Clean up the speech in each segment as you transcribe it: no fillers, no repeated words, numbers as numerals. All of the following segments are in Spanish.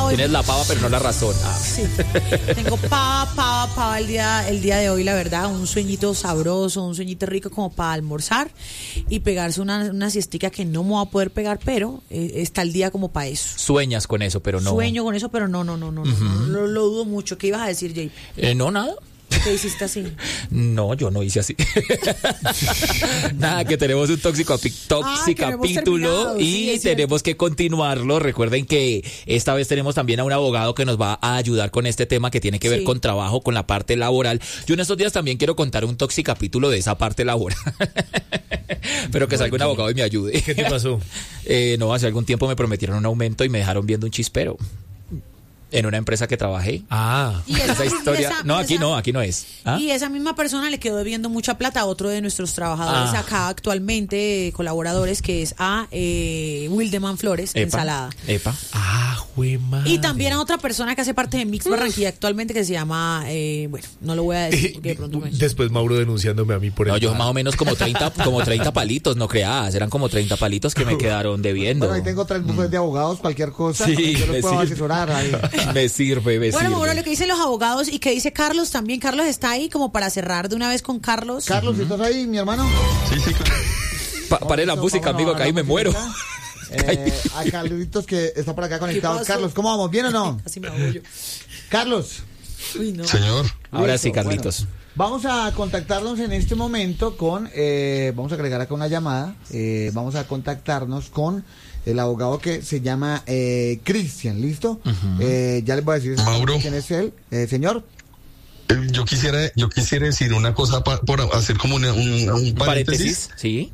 Tienes la pava, pero no la razón. Sí. Tengo pava el día de hoy, la verdad. Un sueñito sabroso, un sueñito rico como para almorzar y pegarse una siestica que no me voy a poder pegar, pero está el día como para eso. Sueñas con eso, pero no. Sueño con eso, pero no. Lo dudo mucho. ¿Qué ibas a decir, Jay? No, nada. ¿Qué hiciste así? No, yo no hice así. Nada, que tenemos un tóxico capítulo y sí, tenemos que continuarlo. Recuerden que esta vez tenemos también a un abogado que nos va a ayudar con este tema que tiene que ver con trabajo, con la parte laboral. Yo en estos días también quiero contar un tóxico capítulo de esa parte laboral. Pero que salga un abogado y me ayude. ¿Qué te pasó? No, hace algún tiempo me prometieron un aumento y me dejaron viendo un chispero. En una empresa que trabajé. ¿Y esa historia. Aquí no es. Y esa misma persona le quedó debiendo mucha plata a otro de nuestros trabajadores acá actualmente, colaboradores, que es a Wildeman Flores, Ensalada. Madre. Y también a otra persona que hace parte de Mix Barranquilla actualmente, que se llama, bueno, no lo voy a decir porque de pronto Después Mauro denunciándome a mí por eso. No, yo más o menos como 30 palitos, no creas. Eran como 30 palitos que me quedaron debiendo. Bueno, ahí tengo 3 bufetes de abogados, cualquier cosa. Sí, yo los puedo asesorar ahí. Me sirve. Bueno, Mauro, lo que dicen los abogados y que dice Carlos también. Carlos está ahí como para cerrar de una vez con Carlos. Carlos, ¿estás ahí, mi hermano? Sí, claro. Pare la música, amigo, que ahí me muero. A Carlitos que está por acá conectado. Carlos, ¿cómo vamos? ¿Bien o no? Así me hago yo. Carlos. Uy, no. Señor. Ahora sí, Carlitos. Bueno, vamos a contactarnos en este momento con, vamos a agregar acá una llamada, vamos a contactarnos con el abogado que se llama Cristian, ¿listo? Ya les voy a decir Mauro. quién es él. Señor. Yo quisiera decir una cosa por hacer como un paréntesis. Sí.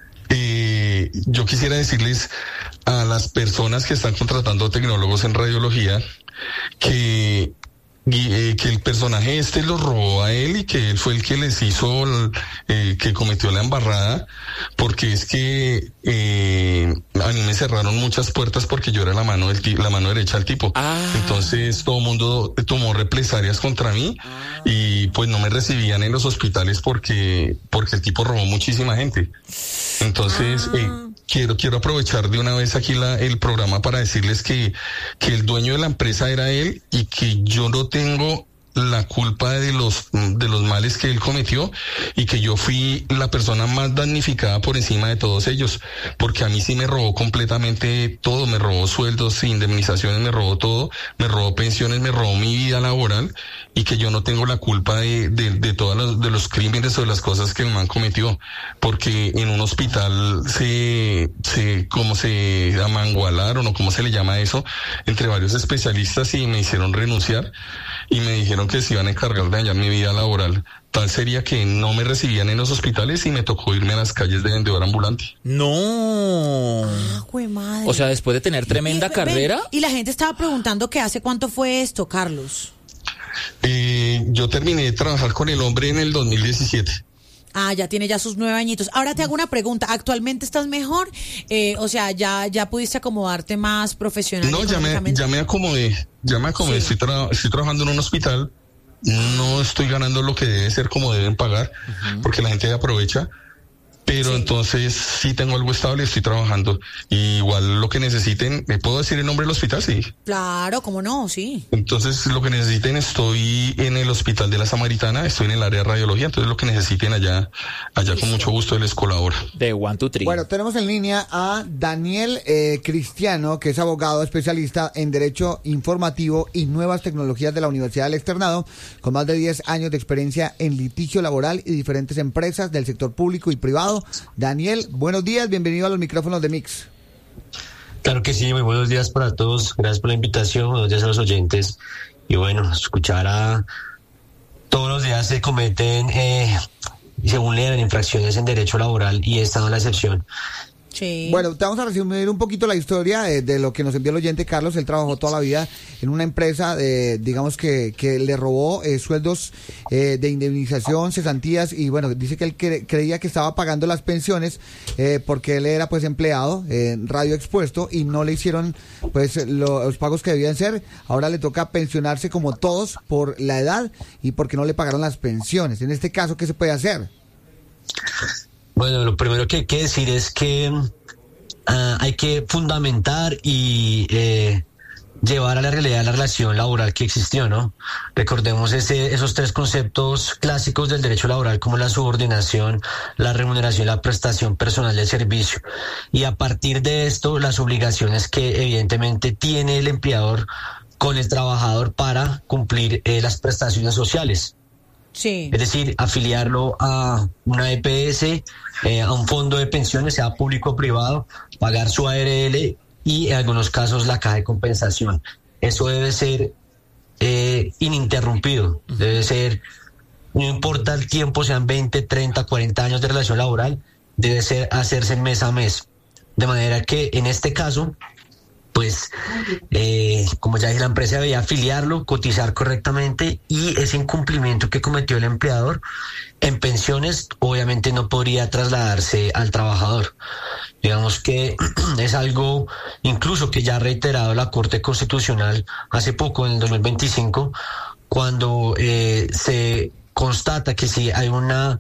Yo quisiera decirles a las personas que están contratando tecnólogos en radiología que el personaje los robó a él y que él fue el que les hizo que cometió la embarrada, porque es que a mí me cerraron muchas puertas porque yo era la mano derecha del tipo. Entonces todo el mundo tomó represalias contra mí y pues no me recibían en los hospitales porque el tipo robó muchísima gente. Entonces quiero aprovechar de una vez aquí el programa para decirles que el dueño de la empresa era él y que yo no tengo la culpa de los males que él cometió y que yo fui la persona más damnificada por encima de todos ellos, porque a mí sí me robó completamente todo, me robó sueldos, indemnizaciones, me robó todo, me robó pensiones, me robó mi vida laboral y que yo no tengo la culpa de todos los crímenes o de las cosas que el man cometió, porque en un hospital como se amangualaron o como se le llama eso, entre varios especialistas y me hicieron renunciar y me dijeron que se iban a encargar de dañar mi vida laboral. Tal sería que no me recibían en los hospitales y me tocó irme a las calles de vendedor ambulante. No. Madre. O sea, después de tener tremenda carrera. Y la gente estaba preguntando que hace cuánto fue esto, Carlos. Yo terminé de trabajar con el hombre en el 2017. Ya tiene ya sus 9 añitos. Ahora te hago una pregunta. ¿Actualmente estás mejor? O sea, ¿ya pudiste acomodarte más profesional? No, ya me acomodé. Sí. Estoy trabajando en un hospital. No estoy ganando lo que debe ser como deben pagar, porque la gente aprovecha. Pero entonces sí tengo algo estable, estoy trabajando. Y igual lo que necesiten, ¿me puedo decir el nombre del hospital? Sí. Claro, cómo no, sí. Entonces lo que necesiten, estoy en el Hospital de la Samaritana, estoy en el área de radiología, entonces lo que necesiten allá con mucho gusto les colabora. De 1, 2, 3. Bueno, tenemos en línea a Daniel Cristiano, que es abogado especialista en Derecho Informativo y Nuevas Tecnologías de la Universidad del Externado, con más de 10 años de experiencia en litigio laboral y diferentes empresas del sector público y privado. Daniel, buenos días, bienvenido a los micrófonos de Mix. Claro que sí, muy buenos días para todos, gracias por la invitación, buenos días a los oyentes. Y bueno, escuchar a todos los días se cometen, según lean, infracciones en derecho laboral y esta no es la excepción. Sí. Bueno, te vamos a resumir un poquito la historia de lo que nos envió el oyente Carlos. Él trabajó toda la vida en una empresa, digamos que le robó sueldos de indemnización, cesantías, y bueno, dice que él creía que estaba pagando las pensiones porque él era pues empleado radio expuesto y no le hicieron pues los pagos que debían ser. Ahora le toca pensionarse como todos por la edad y porque no le pagaron las pensiones. En este caso, ¿qué se puede hacer? Bueno, lo primero que hay que decir es que hay que fundamentar y llevar a la realidad la relación laboral que existió, ¿no? Recordemos esos 3 conceptos clásicos del derecho laboral, como la subordinación, la remuneración y la prestación personal del servicio. Y a partir de esto, las obligaciones que evidentemente tiene el empleador con el trabajador para cumplir las prestaciones sociales. Sí. Es decir, afiliarlo a una EPS, a un fondo de pensiones, sea público o privado, pagar su ARL y en algunos casos la caja de compensación. Eso debe ser ininterrumpido, debe ser, no importa el tiempo, sean 20, 30, 40 años de relación laboral, debe ser hacerse mes a mes. De manera que en este caso, pues, como ya dije, la empresa debía afiliarlo, cotizar correctamente, y ese incumplimiento que cometió el empleador en pensiones obviamente no podría trasladarse al trabajador. Digamos que es algo incluso que ya ha reiterado la Corte Constitucional hace poco, en el 2025, cuando se constata que si hay unas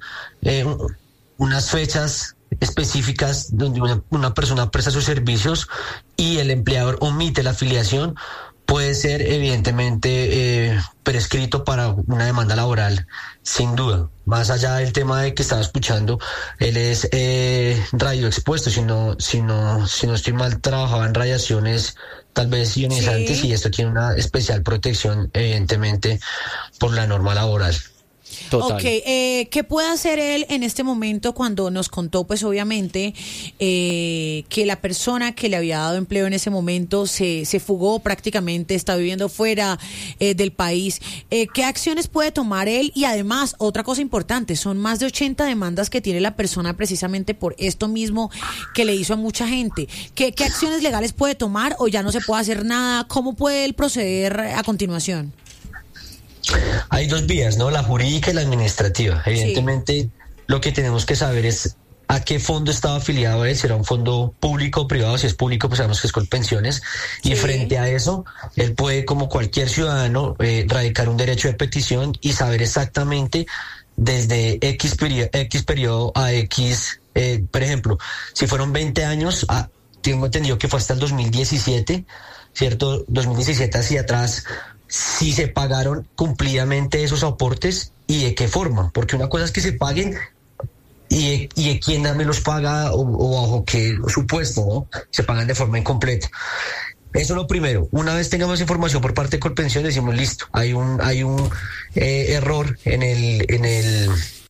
fechas específicas donde una persona presta sus servicios y el empleador omite la afiliación, puede ser evidentemente prescrito para una demanda laboral, sin duda. Más allá del tema de que estaba escuchando, él es radioexpuesto, si no estoy mal, trabajaba en radiaciones tal vez ionizantes, sí. Y esto tiene una especial protección evidentemente por la norma laboral. Total. Ok, ¿qué puede hacer él en este momento cuando nos contó, pues obviamente, que la persona que le había dado empleo en ese momento se fugó prácticamente, está viviendo fuera del país? ¿Qué acciones puede tomar él? Y además, otra cosa importante, son más de 80 demandas que tiene la persona precisamente por esto mismo que le hizo a mucha gente. ¿Qué acciones legales puede tomar o ya no se puede hacer nada? ¿Cómo puede él proceder a continuación? Hay 2 vías, ¿no? La jurídica y la administrativa. Evidentemente, sí. Lo que tenemos que saber es a qué fondo estaba afiliado él, será un fondo público o privado. Si es público, pues sabemos que es Colpensiones. Sí. Y frente a eso, él puede, como cualquier ciudadano, radicar un derecho de petición y saber exactamente desde X periodo a X, por ejemplo, si fueron 20 años, tengo entendido que fue hasta el 2017, ¿cierto? 2017 hacia atrás, si se pagaron cumplidamente esos aportes y de qué forma, porque una cosa es que se paguen y de quién me los paga o bajo qué supuesto, ¿no? Se pagan de forma incompleta. Eso es lo primero. Una vez tengamos información por parte de Colpensión, decimos listo, hay un error en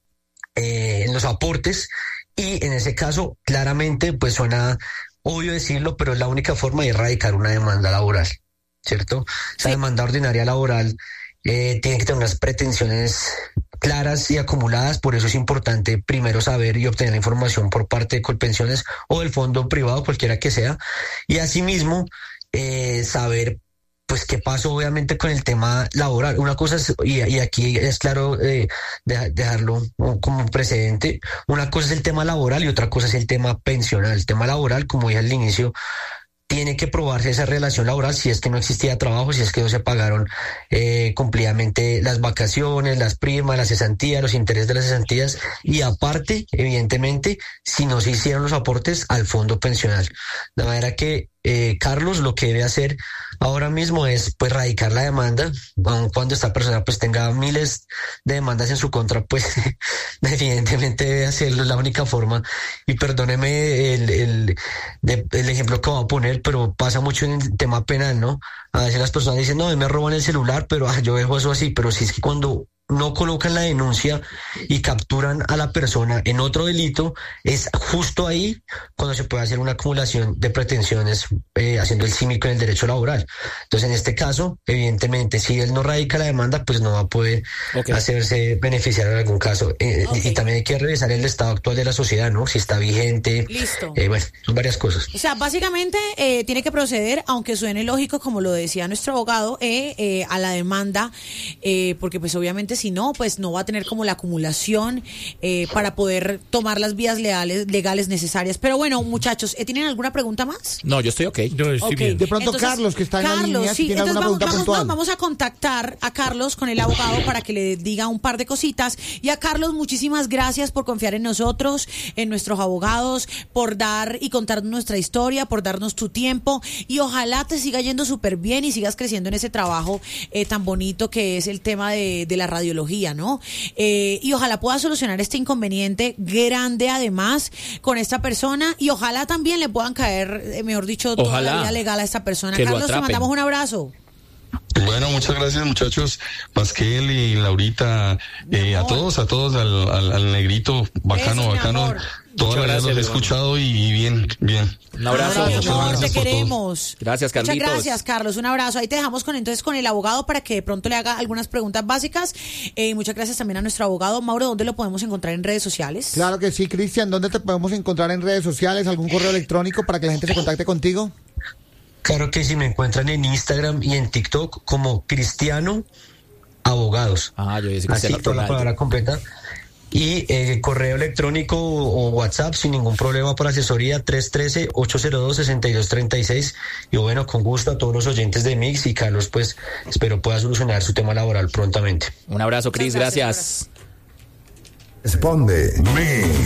los aportes, y en ese caso claramente pues suena obvio decirlo, pero es la única forma de erradicar una demanda laboral, ¿cierto? Esa demanda ordinaria laboral tiene que tener unas pretensiones claras y acumuladas. Por eso es importante primero saber y obtener la información por parte de Colpensiones o del fondo privado, cualquiera que sea, y asimismo saber pues qué pasó obviamente con el tema laboral. Una cosa es, y aquí es claro dejarlo como precedente, una cosa es el tema laboral y otra cosa es el tema pensional. El tema laboral, como dije al inicio, tiene que probarse esa relación laboral, si es que no existía trabajo, si es que no se pagaron cumplidamente las vacaciones, las primas, las cesantías, los intereses de las cesantías, y aparte, evidentemente, si no se hicieron los aportes al fondo pensional. De manera que Carlos lo que debe hacer ahora mismo es pues radicar la demanda, aun cuando esta persona pues tenga miles de demandas en su contra, pues evidentemente debe hacerlo, es la única forma. Y perdóneme el ejemplo que voy a poner, pero pasa mucho en el tema penal, ¿no? A veces las personas dicen, no, me roban el celular, pero yo dejo eso así. Pero si es que cuando no colocan la denuncia y capturan a la persona en otro delito, es justo ahí cuando se puede hacer una acumulación de pretensiones, haciendo el símil con el derecho laboral. Entonces, en este caso, evidentemente, si él no radica la demanda, pues no va a poder hacerse beneficiario en algún caso. Y también hay que revisar el estado actual de la sociedad, ¿no? Si está vigente. Listo. Bueno, son varias cosas. O sea, básicamente tiene que proceder, aunque suene lógico, como lo decía nuestro abogado, a la demanda, porque pues obviamente si no, pues no va a tener como la acumulación para poder tomar las vías legales necesarias. Pero bueno, muchachos, ¿tienen alguna pregunta más? No, yo estoy ok. Yo estoy bien. De pronto Entonces, Carlos, que está en la línea, si sí, tiene alguna pregunta puntual. Vamos a contactar a Carlos con el abogado para que le diga un par de cositas. Y a Carlos, muchísimas gracias por confiar en nosotros, en nuestros abogados, por dar y contar nuestra historia, por darnos tu tiempo. Y ojalá te siga yendo súper bien y sigas creciendo en ese trabajo tan bonito que es el tema de la radiología, ¿no? Y ojalá pueda solucionar este inconveniente grande, además, con esta persona. Y ojalá también le puedan caer, mejor dicho, toda la vida legal a esta persona. Carlos, te mandamos un abrazo. Bueno, muchas gracias, muchachos. Pasquel y Laurita, a todos, al negrito, bacano. Toda la vida los he escuchado y bien. Un abrazo. Mi amor, te queremos. Gracias, Carlitos. Muchas gracias, Carlos. Un abrazo. Ahí te dejamos con el abogado para que de pronto le haga algunas preguntas básicas. Muchas gracias también a nuestro abogado. Mauro, ¿dónde lo podemos encontrar en redes sociales? Claro que sí, Cristian. ¿Dónde te podemos encontrar en redes sociales? ¿Algún correo electrónico para que la gente se contacte contigo? Claro que sí, me encuentran en Instagram y en TikTok como Cristiano Abogados. Yo decía que así toda la palabra completa. Y correo electrónico o WhatsApp sin ningún problema para asesoría 313-802-6236. Y bueno, con gusto a todos los oyentes de Mix, y Carlos, pues espero pueda solucionar su tema laboral prontamente. Un abrazo, Cris, gracias. Responde.